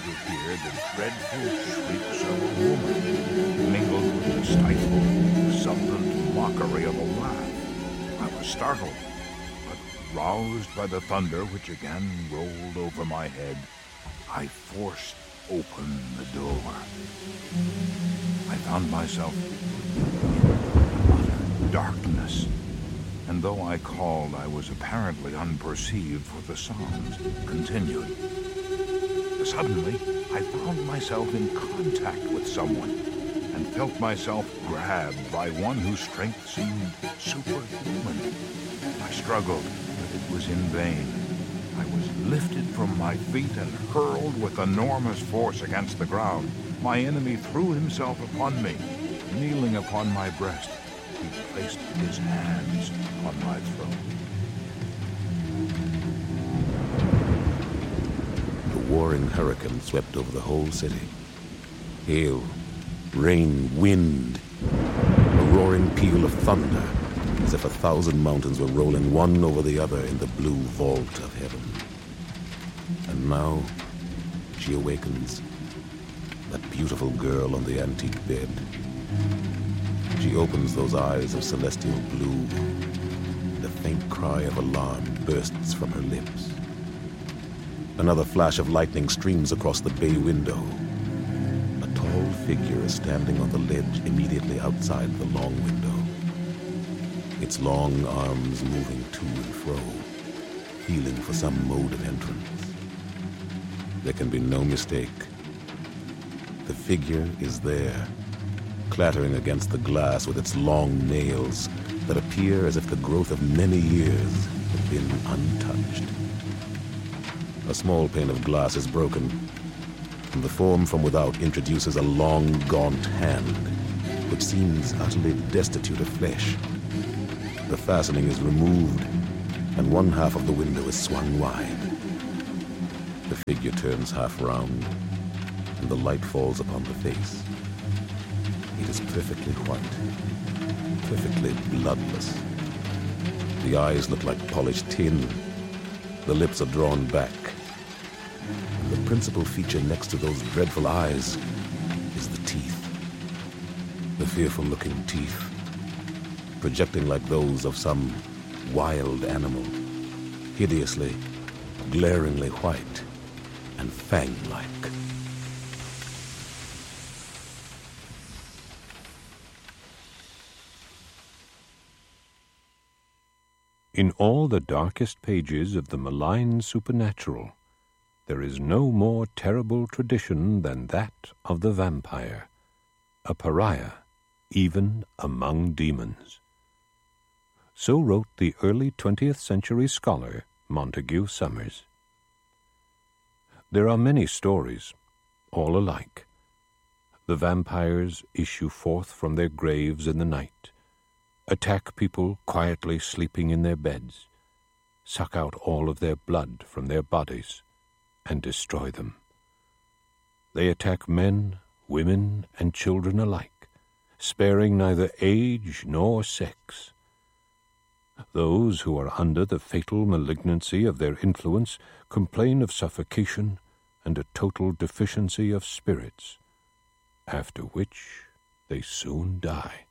to hear the dreadful shrieks of a woman, mingled with the stifled, exultant mockery of a laugh. I was startled, but roused by the thunder which again rolled over my head, I forced open the door. I found myself in utter darkness, and though I called, I was apparently unperceived, for the sounds continued. Suddenly, I found myself in contact with someone, and felt myself grabbed by one whose strength seemed superhuman. I struggled, but it was in vain. I was lifted from my feet and hurled with enormous force against the ground. My enemy threw himself upon me. Kneeling upon my breast, he placed his hands on my throat. The warring hurricane swept over the whole city. Hail, rain, wind, a roaring peal of thunder, as if 1,000 mountains were rolling one over the other in the blue vault of heaven. And now she awakens, that beautiful girl on the antique bed. She opens those eyes of celestial blue, and a faint cry of alarm bursts from her lips. Another flash of lightning streams across the bay window. A tall figure is standing on the ledge immediately outside the long window, its long arms moving to and fro, feeling for some mode of entrance. There can be no mistake. The figure is there, clattering against the glass with its long nails that appear as if the growth of many years had been untouched. A small pane of glass is broken, and the form from without introduces a long, gaunt hand, which seems utterly destitute of flesh. The fastening is removed, and one half of the window is swung wide. The figure turns half round, and the light falls upon the face. It is perfectly white, perfectly bloodless. The eyes look like polished tin. The lips are drawn back. And the principal feature next to those dreadful eyes is the teeth. The fearful-looking teeth, projecting like those of some wild animal, hideously, glaringly white, and fang-like. In all the darkest pages of the malign supernatural, there is no more terrible tradition than that of the vampire, a pariah even among demons. So wrote the early 20th century scholar Montague Summers. There are many stories, all alike. The vampires issue forth from their graves in the night, attack people quietly sleeping in their beds, suck out all of their blood from their bodies, and destroy them. They attack men, women, and children alike, sparing neither age nor sex. Those who are under the fatal malignancy of their influence complain of suffocation and a total deficiency of spirits, after which they soon die.